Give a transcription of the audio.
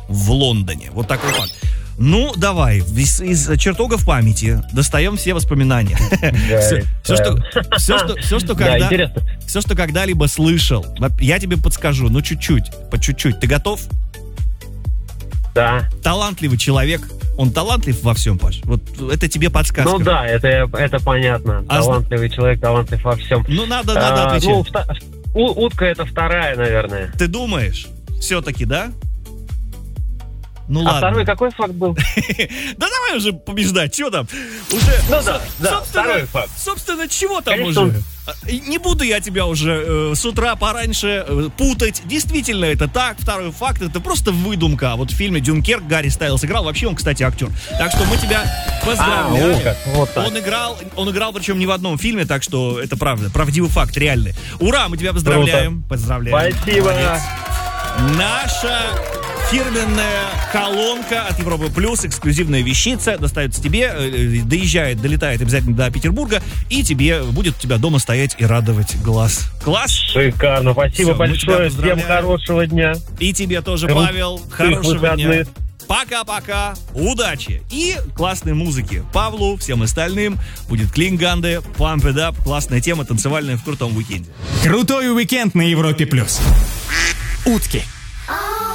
в Лондоне. Вот такой факт. Ну, давай, из чертогов памяти достаем все воспоминания. Все, что когда-либо слышал. Я тебе подскажу, ну чуть-чуть, по чуть-чуть. Ты готов? Да. Талантливый человек. Он талантлив во всем, Паш? Вот это тебе подсказка. Ну да, это понятно. Талантливый человек, талантлив во всем. Ну, надо отвечать. Утка — это вторая, наверное. Ты думаешь? Все-таки, да? Ну ладно. А второй какой факт был? Да давай уже побеждать, что там? Уже. Ну да, второй факт. Собственно, чего там Конечно, уже? Не буду я тебя уже с утра пораньше путать. Действительно, это так. Второй факт — это просто выдумка. Вот в фильме «Дюнкерк» Гарри Стайлс играл. Вообще он, кстати, актер. Так что мы тебя поздравляем. Вот так. Он играл, причем не в одном фильме, так что это правда. Правдивый факт, реальный. Ура, мы тебя поздравляем. Круто. Поздравляем. Спасибо. Молодец. Наша фирменная колонка от Европы Плюс, эксклюзивная вещица, достается тебе, долетает обязательно до Петербурга, и тебе будет у тебя дома стоять и радовать глаз. Класс? Шикарно, спасибо большое, всем хорошего дня. И тебе тоже, Павел, хорошего дня. Пока-пока, удачи и классной музыки. Павлу, всем остальным будет Clean Gandhi, Pump It Up, классная тема, танцевальная в крутом уикенде. Крутой уикенд на Европе Плюс. Утки.